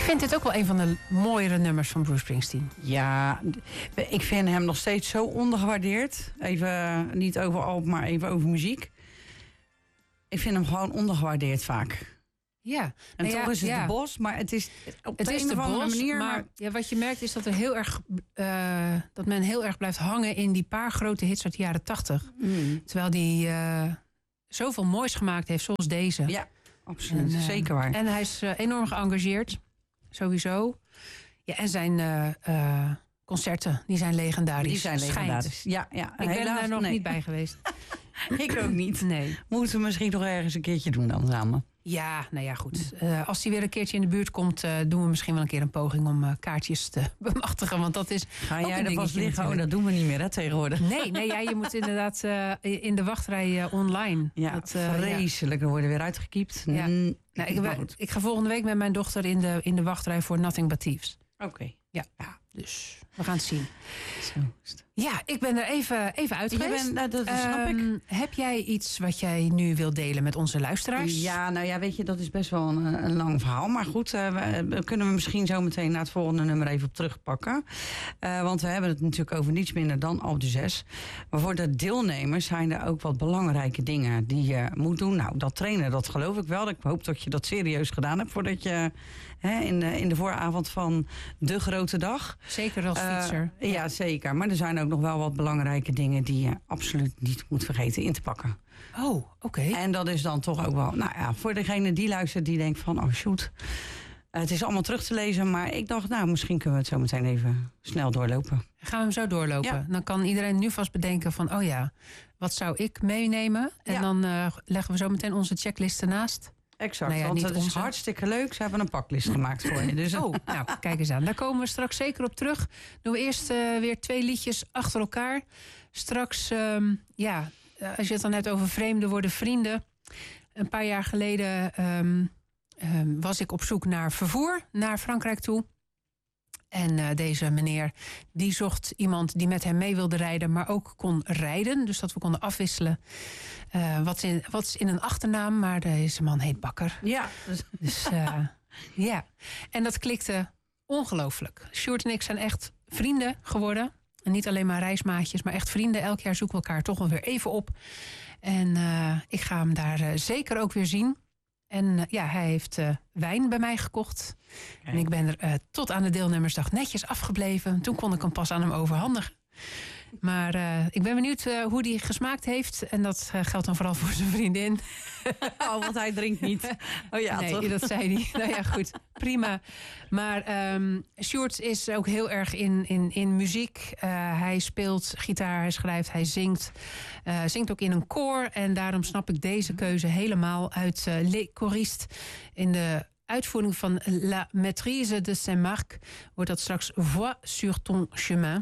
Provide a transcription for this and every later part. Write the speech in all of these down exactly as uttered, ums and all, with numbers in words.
vind dit ook wel een van de mooiere nummers van Bruce Springsteen. Ja, ik vind hem nog steeds zo ondergewaardeerd. Even niet over Alp, maar even over muziek. Ik vind hem gewoon ondergewaardeerd vaak. Ja. En nou toch ja, is het ja. de Bos, maar het is op Het de is een de of andere Bos, manier. maar, Maar ja, wat je merkt is dat er heel erg uh, dat men heel erg blijft hangen in die paar grote hits uit de jaren tachtig. Mm. Terwijl die uh, zoveel moois gemaakt heeft, zoals deze. Ja, absoluut. En, uh, zeker waar. En hij is uh, enorm geëngageerd, sowieso. Ja, en zijn uh, uh, concerten, die zijn legendarisch. Die zijn legendarisch. Schijnt. Ja, ja. Ik Helaas, ben daar nog nee. niet bij geweest. Ik ook niet. Nee. Moeten we misschien nog ergens een keertje doen dan samen. Ja, nou ja, goed. Uh, als hij weer een keertje in de buurt komt, uh, doen we misschien wel een keer een poging om uh, kaartjes te bemachtigen. Want dat is. Ga jij er vast liggen? Oh, dat doen we niet meer, hè, tegenwoordig. Nee, nee ja, je moet inderdaad uh, in de wachtrij uh, online. Ja, dat, uh, vreselijk. Ja. We worden weer uitgekiept. Ja. Mm, nou, ik, ik ga volgende week met mijn dochter in de, in de wachtrij voor Nothing But Thieves. Oké. Okay. Ja. ja, dus we gaan het zien. Zo is het. Ja, ik ben er even, even uit geweest. Je bent, nou, dat snap um, ik. Heb jij iets wat jij nu wilt delen met onze luisteraars? Ja, nou ja, weet je, dat is best wel een, een lang verhaal. Maar goed, uh, we, we kunnen we misschien zo meteen naar het volgende nummer even op terugpakken. Uh, want we hebben het natuurlijk over niets minder dan Alpe d'Huez. Maar voor de deelnemers zijn er ook wat belangrijke dingen die je moet doen. Nou, dat trainen, dat geloof ik wel. Ik hoop dat je dat serieus gedaan hebt voordat je hè, in, de, in de vooravond van de grote dag. Zeker als fietser. Uh, ja, zeker. Maar er zijn ook nog wel wat belangrijke dingen die je absoluut niet moet vergeten in te pakken. Oh, oké. Okay. En dat is dan toch ook wel, nou ja, voor degene die luistert die denkt van, oh shoot, het is allemaal terug te lezen. Maar ik dacht, nou, misschien kunnen we het zo meteen even snel doorlopen. Gaan we hem zo doorlopen? Ja. Dan kan iedereen nu vast bedenken van, oh ja, wat zou ik meenemen? En ja. dan uh, leggen we zo meteen onze checklist ernaast. Exact, nou ja, want niet dat onze... is hartstikke leuk. Ze hebben een paklist gemaakt voor je. Dus... Oh, nou, kijk eens aan. Daar komen we straks zeker op terug. Doen we eerst uh, weer twee liedjes achter elkaar. Straks, um, ja, als je het dan hebt over vreemden worden vrienden. Een paar jaar geleden um, um, was ik op zoek naar vervoer naar Frankrijk toe. En uh, deze meneer, die zocht iemand die met hem mee wilde rijden, maar ook kon rijden. Dus dat we konden afwisselen. Uh, wat, in, wat is in een achternaam, maar deze man heet Bakker. Ja. Dus uh, ja. En dat klikte ongelooflijk. Sjoerd en ik zijn echt vrienden geworden. En niet alleen maar reismaatjes, maar echt vrienden. Elk jaar zoeken we elkaar toch wel weer even op. En uh, ik ga hem daar uh, zeker ook weer zien. En uh, ja, hij heeft uh, wijn bij mij gekocht. Okay. En ik ben er uh, tot aan de deelnemersdag netjes afgebleven. Toen kon ik hem pas aan hem overhandigen. Maar uh, ik ben benieuwd uh, hoe die gesmaakt heeft. En dat uh, geldt dan vooral voor zijn vriendin. Oh, want hij drinkt niet. Oh ja, nee, toch? dat zei hij. Nou ja, goed. Prima. Maar um, Sjoerd is ook heel erg in, in, in muziek. Uh, hij speelt gitaar, hij schrijft, hij zingt. Uh, zingt ook in een koor. En daarom snap ik deze keuze helemaal uit uh, Les Choristes. In de uitvoering van La Maîtrise de Saint-Marc wordt dat straks Voix sur ton chemin.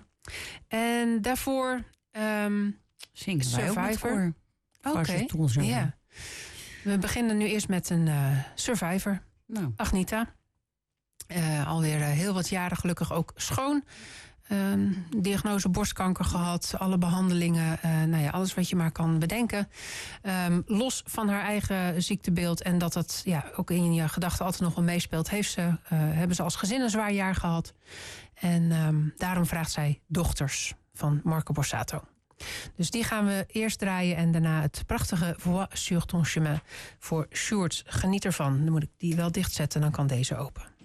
En daarvoor um, Zingen Survivor. Oké, okay. Ja. We beginnen nu eerst met een uh, Survivor. Nou. Agnita. Uh, alweer uh, heel wat jaren gelukkig ook schoon. Uh, diagnose borstkanker gehad. Alle behandelingen. Uh, nou ja, alles wat je maar kan bedenken. Um, los van haar eigen ziektebeeld. En dat het ja, ook in je gedachten altijd nog wel meespeelt. Heeft ze, uh, hebben ze als gezin een zwaar jaar gehad. En um, daarom vraagt zij Dochters van Marco Borsato. Dus die gaan we eerst draaien en daarna het prachtige Voix sur ton chemin voor Sjoerd. Geniet ervan. Dan moet ik die wel dichtzetten, dan kan deze open.